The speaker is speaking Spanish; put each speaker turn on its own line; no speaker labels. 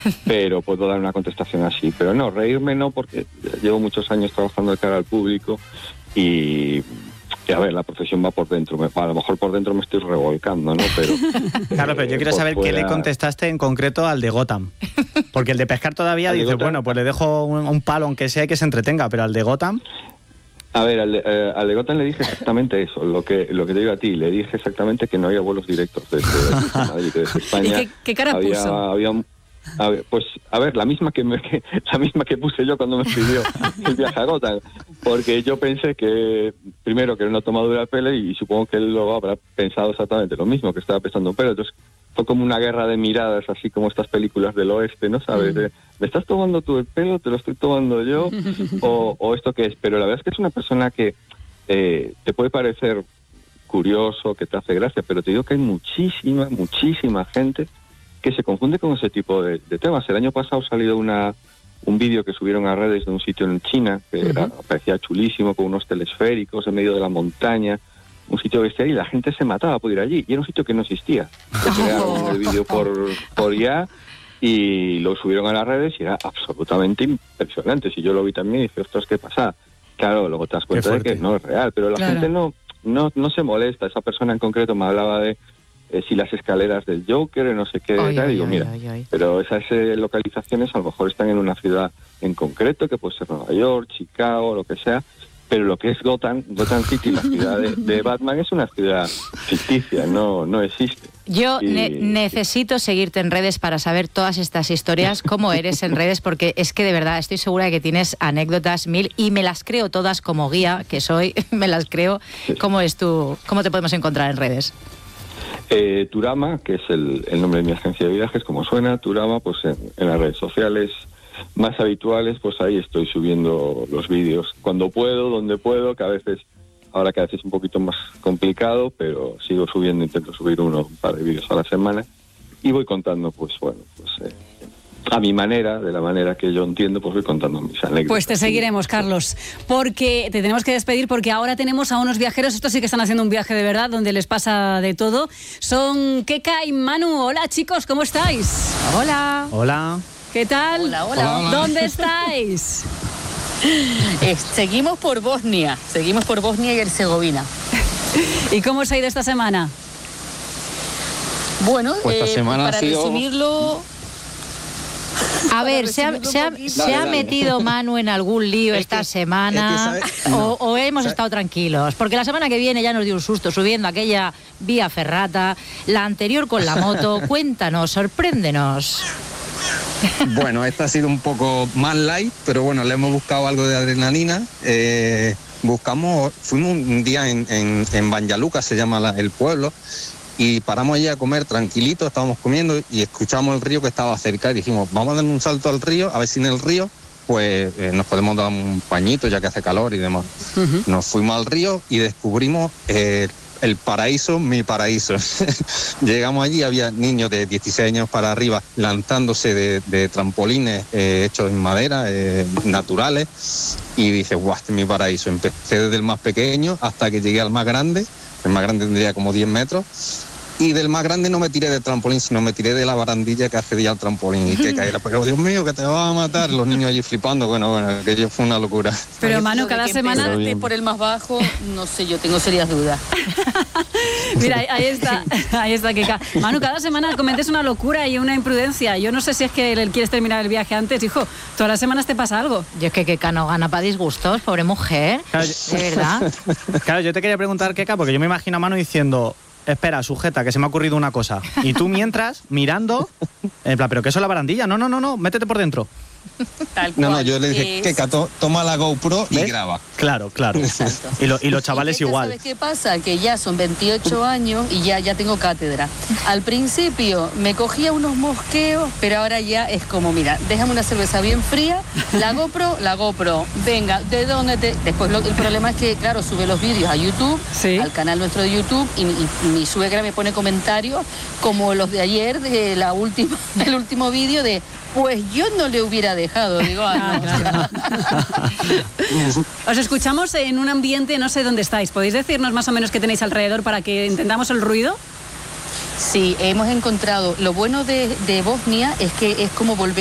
pero puedo dar una contestación así. Pero no, reírme no, porque llevo muchos años trabajando de cara al público y a ver, la profesión va por dentro. A lo mejor por dentro me estoy revolcando, ¿no? Pero
claro, pero yo quiero saber qué le contestaste en concreto al de Gotham. Porque el de pescar todavía dice, bueno, pues le dejo un palo aunque sea y que se entretenga, pero al de Gotham...
A ver, al de Gotham le dije exactamente eso, lo que te digo a ti, le dije exactamente que no había vuelos directos desde Madrid, desde España.
¿Y qué cara puso?
Pues, a ver, la misma que puse yo cuando me pidió el viaje a Gotham, porque yo pensé que, primero, que era una tomadura de pelo y supongo que él luego habrá pensado exactamente lo mismo, que estaba pensando un pelo. Entonces fue como una guerra de miradas, así como estas películas del oeste, ¿no sabes? ¿Me estás tomando tú el pelo? ¿Te lo estoy tomando yo? ¿O esto qué es? Pero la verdad es que es una persona que te puede parecer curioso, que te hace gracia, pero te digo que hay muchísima gente que se confunde con ese tipo de temas. El año pasado ha salido un vídeo que subieron a redes de un sitio en China, que parecía chulísimo, con unos telesféricos en medio de la montaña, un sitio bestial, y la gente se mataba por ir allí, y era un sitio que no existía. Crearon el vídeo por ya, y lo subieron a las redes, y era absolutamente impresionante. Si yo lo vi también, y dije, ostras, ¿qué pasa? Claro, luego te das cuenta de que no es real, pero la gente no se molesta. Esa persona en concreto me hablaba de si las escaleras del Joker, no sé qué, digo, mira, pero esas localizaciones a lo mejor están en una ciudad en concreto, que puede ser Nueva York, Chicago, lo que sea, pero lo que es Gotham City, la ciudad de Batman, es una ciudad ficticia, no existe.
Yo necesito seguirte en redes para saber todas estas historias, cómo eres en redes, porque es que de verdad estoy segura de que tienes anécdotas mil y me las creo todas como guía que soy, me las creo. ¿Cómo te podemos encontrar en redes?
Turama, que es el nombre de mi agencia de viajes, como suena, Turama, pues en las redes sociales más habituales, pues ahí estoy subiendo los vídeos cuando puedo, donde puedo, que a veces es un poquito más complicado, pero sigo subiendo, intento subir un par de vídeos a la semana y voy contando, a mi manera, de la manera que yo entiendo, pues voy contando mis anécdotas.
Pues te seguiremos, Carlos, porque te tenemos que despedir, porque ahora tenemos a unos viajeros, estos sí que están haciendo un viaje de verdad, donde les pasa de todo. Son Keka y Manu. Hola, chicos, ¿cómo estáis?
Hola.
Hola.
¿Qué tal?
Hola.
¿Dónde estáis?
Seguimos por Bosnia y Herzegovina.
¿Y cómo os ha ido esta semana?
Bueno,
pues esta semana
para resumirlo...
A ver, ¿se ha metido Manu en algún lío esta semana? ¿O hemos estado tranquilos? Porque la semana que viene ya nos dio un susto subiendo aquella vía ferrata, la anterior con la moto. Cuéntanos, sorpréndenos.
Bueno, esta ha sido un poco más light, pero bueno, le hemos buscado algo de adrenalina. Fuimos un día en Banjaluka, se llama el pueblo, y paramos allí a comer tranquilitos, estábamos comiendo y escuchamos el río que estaba cerca y dijimos, vamos a dar un salto al río, a ver si en el río pues nos podemos dar un pañito ya que hace calor y demás. Nos fuimos al río y descubrimos el paraíso, mi paraíso. Llegamos allí, había niños de 16 años para arriba lanzándose de trampolines hechos en madera, naturales, y dije, guau, este es mi paraíso. Empecé desde el más pequeño hasta que llegué al más grande. El más grande tendría como 10 metros. Y del más grande no me tiré del trampolín, sino me tiré de la barandilla que accedía al trampolín. Y que caí, pero Dios mío, que te vas a matar. Los niños allí flipando. Bueno, aquello fue una locura.
Pero Manu, cada semana...
por el más bajo, no sé, yo tengo serias dudas.
Mira, ahí está Keka. Manu, cada semana cometes una locura y una imprudencia. Yo no sé si es que quieres terminar el viaje antes, hijo. Todas las semanas te pasa algo.
Yo es que Keka no gana para disgustos, pobre mujer.
Claro,
de verdad.
Claro, yo te quería preguntar, Keka, porque yo me imagino a Manu diciendo... Espera, sujeta, que se me ha ocurrido una cosa. Y tú mientras, mirando, en plan, ¿pero qué es la barandilla? No, métete por dentro.
Tal cual.
No, yo le dije, Keka, toma la GoPro y graba.
Claro.
Exacto.
Y los chavales igual.
¿Sabes qué pasa? Que ya son 28 años y ya tengo cátedra. Al principio me cogía unos mosqueos, pero ahora ya es como, mira, déjame una cerveza bien fría, la GoPro, venga, ¿de dónde te...? Después el problema es que, claro, sube los vídeos a YouTube, al canal nuestro de YouTube, y mi suegra me pone comentarios como los de ayer, de el último vídeo de... Pues yo no le hubiera dejado, digo.
Claro. Os escuchamos en un ambiente, no sé dónde estáis. ¿Podéis decirnos más o menos qué tenéis alrededor para que entendamos el ruido?
Sí, hemos encontrado. Lo bueno de Bosnia es que es como volver